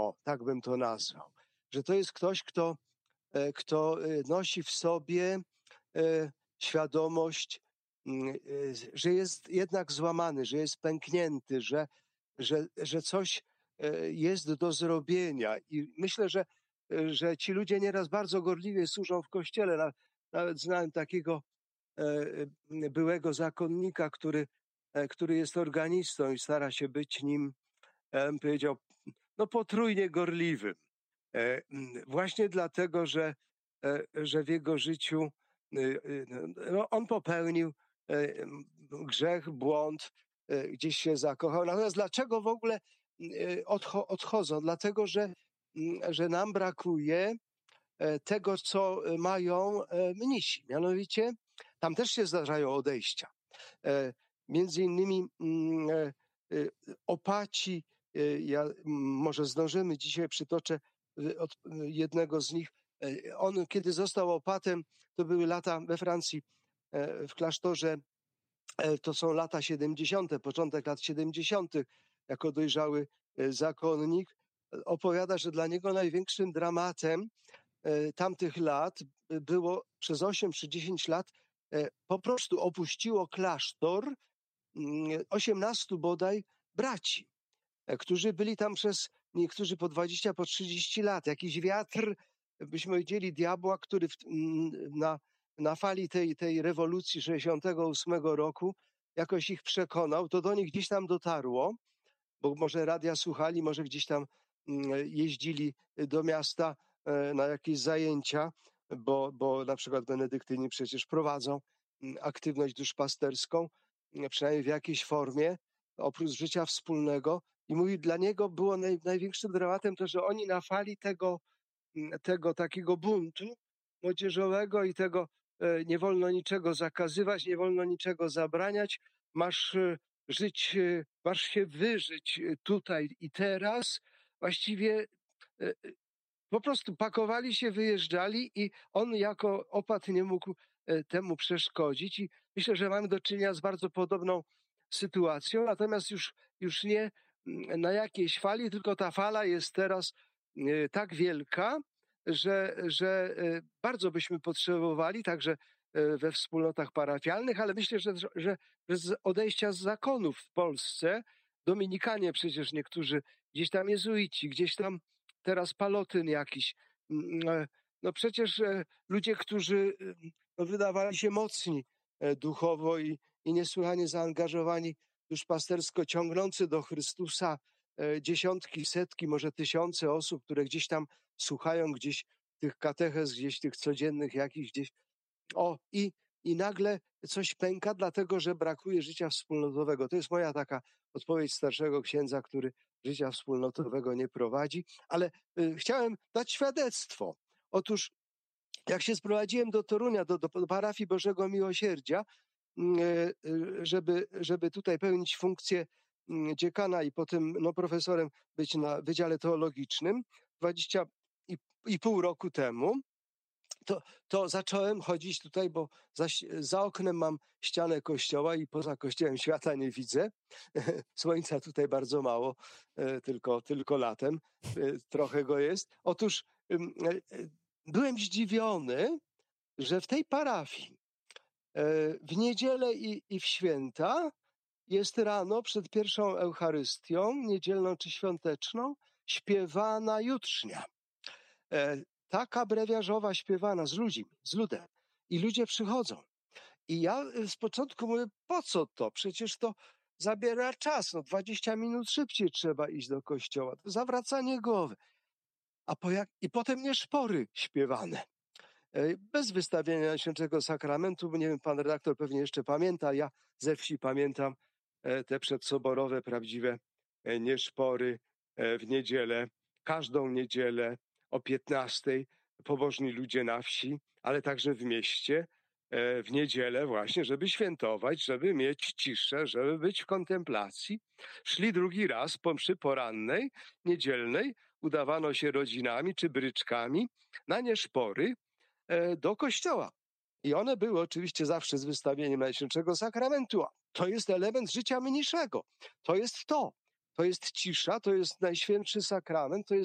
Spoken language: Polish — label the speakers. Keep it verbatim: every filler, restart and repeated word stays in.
Speaker 1: O, tak bym to nazwał. Że to jest ktoś, kto, e, kto e, nosi w sobie e, świadomość, mm, e, że jest jednak złamany, że jest pęknięty, że, że, że coś e, jest do zrobienia. I myślę, że, e, że ci ludzie nieraz bardzo gorliwie służą w kościele. Na- Nawet znałem takiego e, e, byłego zakonnika, który, e, który jest organistą i stara się być nim, ja bym powiedział, no potrójnie gorliwym. E, mm, Właśnie dlatego, że, e, że w jego życiu e, e, no, on popełnił e, m, grzech, błąd, e, gdzieś się zakochał. Natomiast dlaczego w ogóle e, odcho- odchodzą? Dlatego, że, mm, że nam brakuje e, tego, co mają e, mnisi. Mianowicie tam też się zdarzają odejścia. E, Między innymi mm, e, e, opaci, e, ja m, może zdążymy, dzisiaj przytoczę e, od e, jednego z nich. E, On, kiedy został opatem, to były lata we Francji, e, w klasztorze, e, to są lata siedemdziesiąte, początek lat siedemdziesiątych, jako dojrzały e, zakonnik, e, opowiada, że dla niego największym dramatem e, tamtych lat e, było przez osiem czy dziesięć lat e, po prostu opuściło klasztor mm, osiemnastu bodaj braci, e, którzy byli tam przez niektórzy po dwadzieścia, po trzydzieści lat. Jakiś wiatr, byśmy powiedzieli, diabła, który w, mm, na, na fali tej, tej rewolucji sześćdziesiątego ósmego roku jakoś ich przekonał. To do nich gdzieś tam dotarło, bo może radia słuchali, może gdzieś tam mm, jeździli do miasta e, na jakieś zajęcia, bo, bo na przykład benedyktyni przecież prowadzą mm, aktywność duszpasterską, mm, przynajmniej w jakiejś formie, oprócz życia wspólnego. I mówi, dla niego było naj, największym dramatem to, że oni na fali tego, mm, tego takiego buntu młodzieżowego i tego e, nie wolno niczego zakazywać, nie wolno niczego zabraniać, masz e, żyć, e, masz się wyżyć e, tutaj i teraz. Właściwie e, po prostu pakowali się, wyjeżdżali i on jako opat nie mógł e, temu przeszkodzić. I myślę, że mamy do czynienia z bardzo podobną sytuacją, natomiast już, już nie mm, na jakiejś fali, tylko ta fala jest teraz e, tak wielka, że, że e, bardzo byśmy potrzebowali, także e, we wspólnotach parafialnych, ale myślę, że, że z odejścia z zakonów w Polsce, Dominikanie przecież niektórzy, gdzieś tam jezuici, gdzieś tam teraz Palotyn jakiś. Mm, e, No przecież e, ludzie, którzy e, no, wydawali się mocni e, duchowo i, i niesłychanie zaangażowani, duszpastersko ciągnący do Chrystusa e, dziesiątki, setki, może tysiące osób, które gdzieś tam słuchają gdzieś tych katechez, gdzieś tych codziennych jakichś gdzieś. O, i, i nagle coś pęka, dlatego że brakuje życia wspólnotowego. To jest moja taka odpowiedź starszego księdza, który życia wspólnotowego nie prowadzi, ale y, chciałem dać świadectwo. Otóż, jak się sprowadziłem do Torunia, do, do parafii Bożego Miłosierdzia, y, y, żeby, żeby tutaj pełnić funkcję y, dziekana i potem no, profesorem być na Wydziale Teologicznym, dwadzieścia i, i pół roku temu, to, to zacząłem chodzić tutaj, bo za, za oknem mam ścianę kościoła i poza kościołem świata nie widzę. Słońca tutaj bardzo mało, e, tylko, tylko latem e, trochę go jest. Otóż e, e, byłem zdziwiony, że w tej parafii e, w niedzielę i, i w święta jest rano przed pierwszą Eucharystią, niedzielną czy świąteczną, śpiewana jutrznia. E, taka brewiarzowa śpiewana z ludźmi, z ludem. I ludzie przychodzą. I ja e, z początku mówię, po co to? Przecież to zabiera czas. No dwadzieścia minut szybciej trzeba iść do kościoła. To zawracanie głowy. A po jak... I potem nie szpory śpiewane. E, Bez wystawienia Najświętszego Sakramentu, bo nie wiem, pan redaktor pewnie jeszcze pamięta, ja ze wsi pamiętam e, te przedsoborowe, prawdziwe e, nieszpory e, w niedzielę, każdą niedzielę o piętnastej pobożni ludzie na wsi, ale także w mieście e, w niedzielę właśnie, żeby świętować, żeby mieć ciszę, żeby być w kontemplacji. Szli drugi raz po mszy porannej, niedzielnej, udawano się rodzinami czy bryczkami na nieszpory e, do kościoła. I one były oczywiście zawsze z wystawieniem Najświętszego Sakramentu. To jest element życia mniejszego. To jest to. To jest cisza, to jest Najświętszy Sakrament, to jest